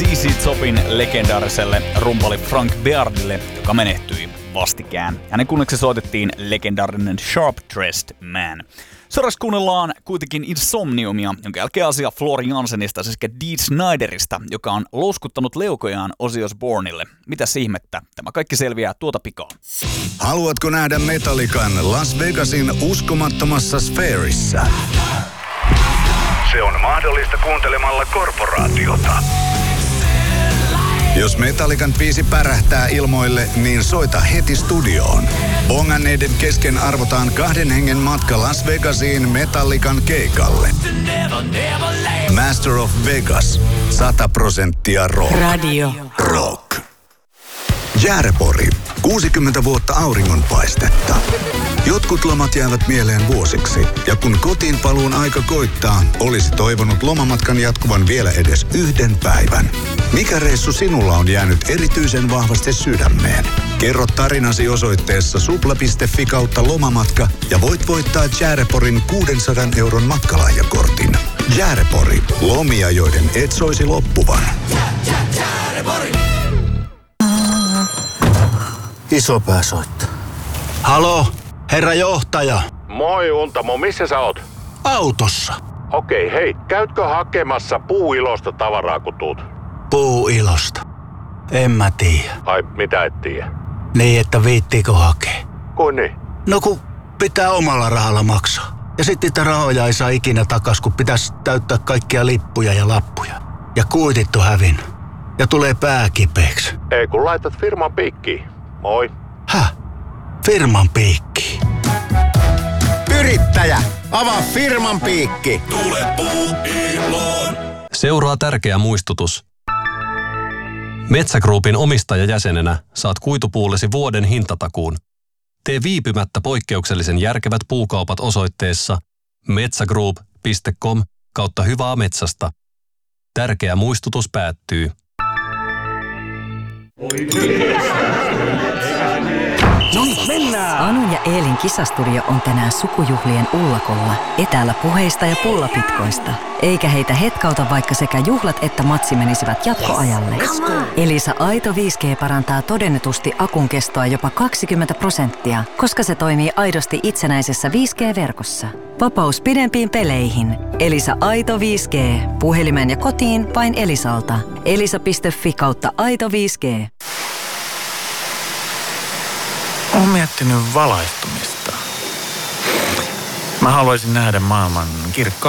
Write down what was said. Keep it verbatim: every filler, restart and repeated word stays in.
Z Z Topin legendaariselle rumpali Frank Beardille, joka menehtyi vastikään. Hänen kunneksi soitettiin legendaarinen Sharp Dressed Man. Seuraavaksi kuunnellaan kuitenkin Insomniumia, jonka jälkeen asia Floor Jansenista sekä Dee Sniderista, joka on louskuttanut leukojaan Ozzy Osbournelle. Mitäs ihmettä? Tämä kaikki selviää tuota pikaa. Haluatko nähdä Metallican Las Vegasin uskomattomassa sfäärissä? Se on mahdollista kuuntelemalla Korporaatiota. Jos Metallican biisi pärähtää ilmoille, niin soita heti studioon. Bonganneiden kesken arvotaan kahden hengen matka Las Vegasiin Metallican keikalle. Master of Vegas. sata prosenttia rock. Radio. Rock. Jäärepori. kuusikymmentä vuotta auringonpaistetta. Jotkut lomat jäävät mieleen vuosiksi, ja kun kotiin paluun aika koittaa, olisi toivonut lomamatkan jatkuvan vielä edes yhden päivän. Mikä reissu sinulla on jäänyt erityisen vahvasti sydämeen? Kerro tarinasi osoitteessa supla piste fi kautta lomamatka ja voit voittaa Järeporin kuusisataa euron matkalahjakortin. Järepori. Lomia, joiden et soisi loppuvan. Isopää soittaa. Halo, herra johtaja. Moi Untamo, missä sä oot? Autossa. Okei, hei, käytkö hakemassa puuilosta tavaraa kun tuut? Puuilosta. En mä tiedä. Ai, mitä et tiedä? Niin, että viittiikö hakea? Kuin niin? No kun pitää omalla rahalla maksaa. Ja sitten niitä rahoja ei saa ikinä takas, kun pitäisi täyttää kaikkia lippuja ja lappuja. Ja kuitit on hävinnyt. Ja tulee pää kipeäksi. Ei kun laitat firman piikkiin. Moi. Häh? Firman piikki. Yrittäjä, avaa firman piikki. Tule puuiloon. Seuraa tärkeä muistutus. Metsä Groupin omistajajäsenenä saat kuitupuullesi vuoden hintatakuun. Tee viipymättä poikkeuksellisen järkevät puukaupat osoitteessa metsägroup piste com kautta hyvää metsästä. Tärkeä muistutus päättyy. No niin, mennään! Anun ja Eelin kisastudio on tänään sukujuhlien ullakolla, etäällä puheista ja pullapitkoista. Eikä heitä hetkauta, vaikka sekä juhlat että matsi menisivät jatkoajalle. Elisa Aito viisi G parantaa todennetusti akun kestoa jopa kaksikymmentä prosenttia, koska se toimii aidosti itsenäisessä viisi G-verkossa. Vapaus pidempiin peleihin. Elisa Aito viisi G. Puhelimen ja kotiin vain Elisalta. elisa piste fi kautta aito viisi G. Olen miettinyt valaistumista. Mä haluaisin nähdä maailman kirkkaasti.